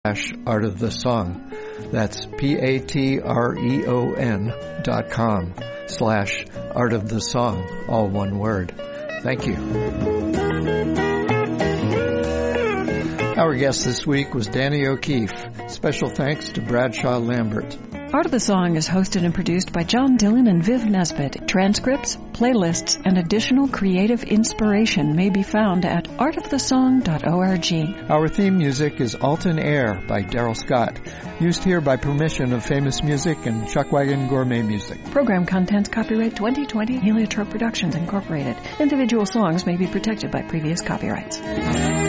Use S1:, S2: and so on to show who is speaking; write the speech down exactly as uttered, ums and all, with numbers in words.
S1: slash Art of the Song. That's P-A-T-R-E-O-N dot com slash Art of the Song, all one word. Thank you. Our guest this week was Danny O'Keefe. Special thanks to Bradshaw Lambert.
S2: Art of the Song is hosted and produced by John Dillon and Viv Nesbitt. Transcripts, playlists, and additional creative inspiration may be found at art of the song dot org.
S1: Our theme music is Alton Air by Daryl Scott, used here by permission of Famous Music and Chuckwagon Gourmet Music.
S2: Program contents copyright twenty twenty Heliotrope Productions, Incorporated. Individual songs may be protected by previous copyrights.